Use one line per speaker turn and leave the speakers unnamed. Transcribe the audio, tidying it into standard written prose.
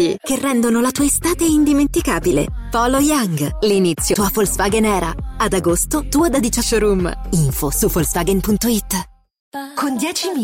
che rendono la tua estate indimenticabile. Polo Young, l'inizio tua Volkswagen era. Ad agosto tua da 18 showroom. Info su Volkswagen.it. Con 10.000